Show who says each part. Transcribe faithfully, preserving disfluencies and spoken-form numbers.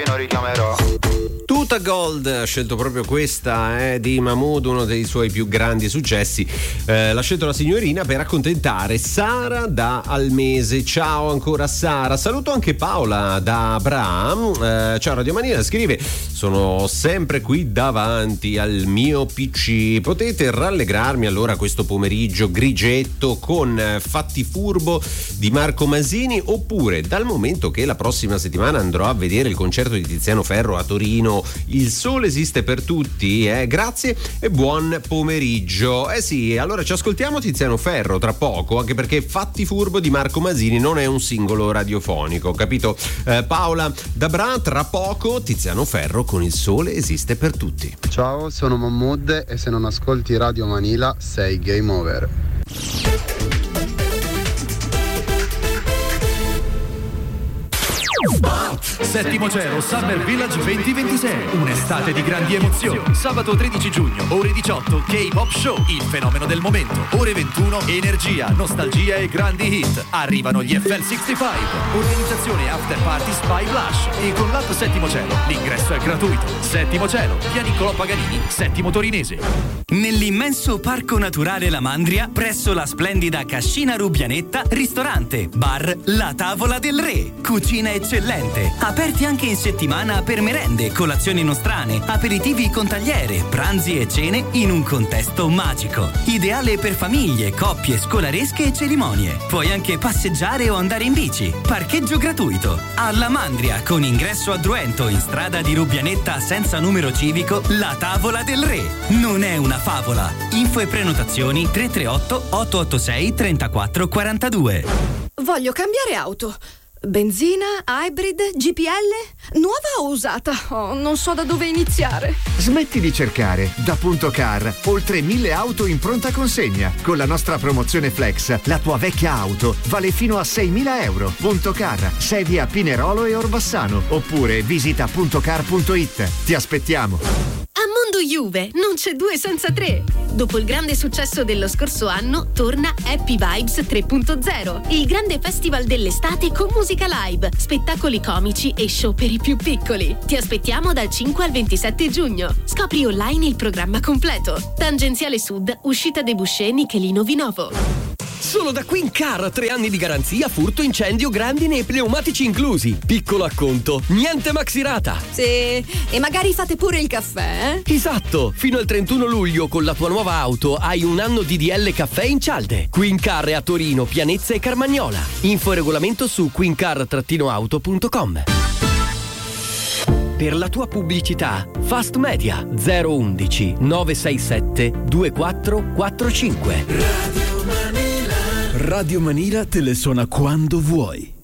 Speaker 1: non richiamerò.
Speaker 2: Tuta Gold ha scelto proprio questa eh, di Mahmood, uno dei suoi più grandi successi. Eh, l'ha scelto la signorina per accontentare Sara da Almese. Ciao ancora Sara. Saluto anche Paola da Abraham. Eh, ciao Radio Manila, scrive: sono sempre qui davanti al mio P C. Potete rallegrarmi allora questo pomeriggio grigetto con Fatti Furbo di Marco Masini, oppure dal momento che la prossima settimana andrò a vedere il concerto di Tiziano Ferro a Torino, il sole esiste per tutti, eh? Grazie e buon pomeriggio. Eh sì, allora ci ascoltiamo Tiziano Ferro tra poco, anche perché Fatti Furbo di Marco Masini non è un singolo radiofonico, capito? Eh, Paola da Bra, tra poco Tiziano Ferro con il sole esiste per tutti.
Speaker 3: Ciao, sono Mahmood e se non ascolti Radio Manila sei game over.
Speaker 4: Settimo Cielo Summer Village venti ventisei, un'estate di grandi emozioni. Sabato tredici giugno, ore diciotto, K-Pop Show, il fenomeno del momento. Ore ventuno, energia, nostalgia e grandi hit. Arrivano gli F L sessantacinque. Organizzazione After Party Spy Blush. E con l'app Settimo Cielo l'ingresso è gratuito. Settimo Cielo, via Niccolò Paganini, Settimo Torinese.
Speaker 5: Nell'immenso parco naturale La Mandria, presso la splendida Cascina Rubianetta, ristorante, bar La Tavola del Re. Cucina eccellente, aperti anche in settimana per merende, colazioni nostrane, aperitivi con tagliere, pranzi e cene in un contesto magico. Ideale per famiglie, coppie, scolaresche e cerimonie. Puoi anche passeggiare o andare in bici. Parcheggio gratuito. Alla Mandria, con ingresso a Druento in strada di Rubianetta senza numero civico, La Tavola del Re. Non è una favola. Info e prenotazioni tre tre otto otto otto sei tre quattro quattro due.
Speaker 6: Voglio cambiare auto. Benzina, hybrid, G P L? Nuova o usata? Oh, non so da dove iniziare.
Speaker 7: Smetti di cercare. Da Punto Car, oltre mille auto in pronta consegna. Con la nostra promozione Flex, la tua vecchia auto vale fino a seimila euro. Punto Car, sedi a Pinerolo e Orbassano. Oppure visita puntocar punto it. Ti aspettiamo.
Speaker 8: A Mondo Juve non c'è due senza tre. Dopo il grande successo dello scorso anno, torna Happy Vibes tre punto zero, il grande festival dell'estate con musica live, spettacoli comici e show per i più piccoli. Ti aspettiamo dal cinque al ventisette giugno. Scopri online il programma completo. Tangenziale Sud, uscita dei Buscè, Michelino Vinovo.
Speaker 9: Solo da Queen Car, tre anni di garanzia, furto, incendio, grandine e pneumatici inclusi. Piccolo acconto, niente maxirata.
Speaker 6: Sì, e magari fate pure il caffè, eh?
Speaker 9: Esatto, fino al trentuno luglio con la tua nuova auto hai un anno di D L caffè in cialde. Queen Car è a Torino, Pianezza e Carmagnola. Info e regolamento su queen car auto punto com. Per la tua pubblicità, Fast Media zero undici nove sei sette due quattro quattro cinque.
Speaker 10: Radio Manila. Radio Manila te le suona quando vuoi.